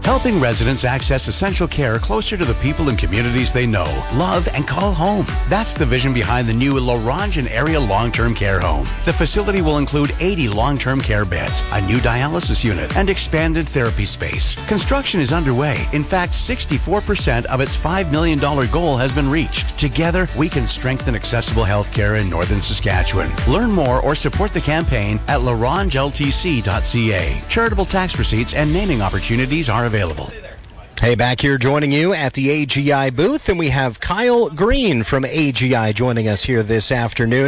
helping residents access essential care closer to the people and communities they know, love, and call home. That's the vision behind the new Laurentian Area Long-Term Care Home. The facility will include 80 long-term care beds, a new dialysis unit, and expanded therapy space. Construction is underway. In fact, 64% of its $5 million goal has been reached. Together, we can strengthen accessible health care in northern Saskatchewan. Learn more or support the campaign at larangeltc.ca. Charitable tax receipts and naming opportunities are available. Hey, back here joining you at the AGI booth, and we have Kyle Green from AGI joining us here this afternoon.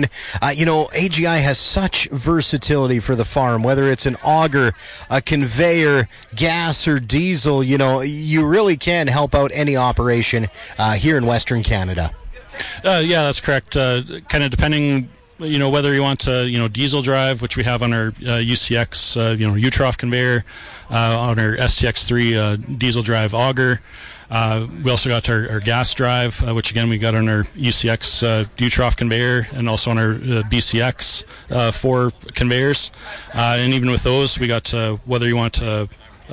AGI has such versatility for the farm, whether it's an auger, a conveyor, gas, or diesel. You really can help out any operation here in Western Canada. Yeah, that's correct. Kind of depending, whether you want diesel drive, which we have on our UCX, U-Trough conveyor, on our STX3 diesel drive auger. We also got our gas drive, which again we got on our UCX U-Trough conveyor, and also on our BCX 4 conveyors. And even with those, we got whether you want a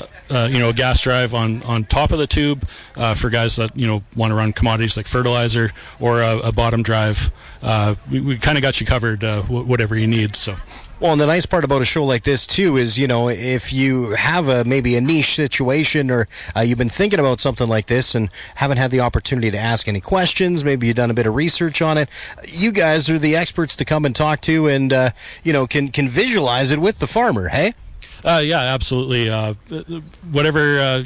gas drive on top of the tube for guys that want to run commodities like fertilizer, or a bottom drive. We kind of got you covered, whatever you need. So. Well, and the nice part about a show like this, too, is, if you have maybe a niche situation, or you've been thinking about something like this and haven't had the opportunity to ask any questions, maybe you've done a bit of research on it, you guys are the experts to come and talk to and, can visualize it with the farmer, hey? Yeah, absolutely. Whatever,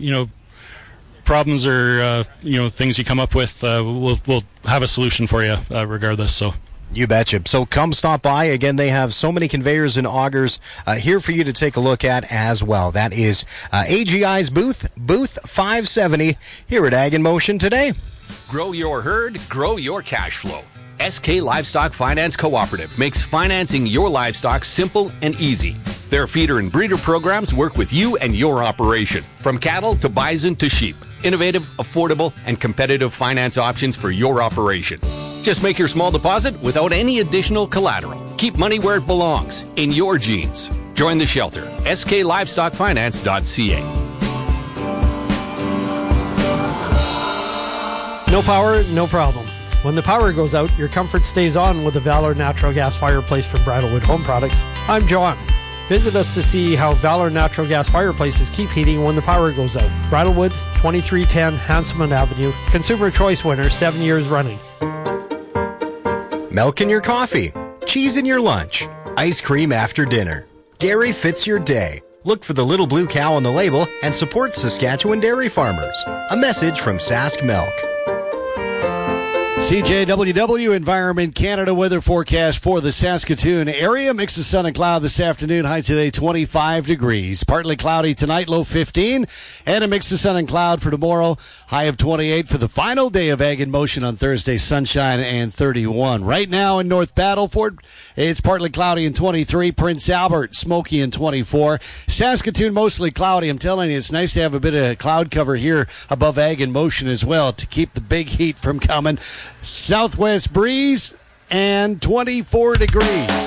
problems or, things you come up with, we'll have a solution for you regardless, so. You betcha. So come stop by. Again, they have so many conveyors and augers here for you to take a look at as well. That is AGI's booth 570 here at Ag in Motion today. Grow your herd, grow your cash flow. SK Livestock Finance Cooperative makes financing your livestock simple and easy. Their feeder and breeder programs work with you and your operation, from cattle to bison to sheep. Innovative, affordable, and competitive finance options for your operation. Just make your small deposit without any additional collateral. Keep money where it belongs, in your jeans. Join the shelter. sklivestockfinance.ca. No power, no problem. When the power goes out, your comfort stays on with the Valor Natural Gas Fireplace from Bridlewood Home Products. I'm John. Visit us to see how Valor Natural Gas Fireplaces keep heating when the power goes out. Bridlewood, 2310 Hanselman Avenue. Consumer Choice winner 7 years running. Milk in your coffee, cheese in your lunch, ice cream after dinner. Dairy fits your day. Look for the little blue cow on the label and support Saskatchewan dairy farmers. A message from Sask Milk. CJWW Environment Canada weather forecast for the Saskatoon area. Mix of sun and cloud this afternoon. High today 25 degrees. Partly cloudy tonight, low 15. And a mix of sun and cloud for tomorrow. High of 28 for the final day of Ag in Motion on Thursday. Sunshine and 31. Right now in North Battleford, it's partly cloudy and 23. Prince Albert, smoky and 24. Saskatoon, mostly cloudy. I'm telling you, it's nice to have a bit of cloud cover here above Ag in Motion as well to keep the big heat from coming. Southwest breeze and 24 degrees.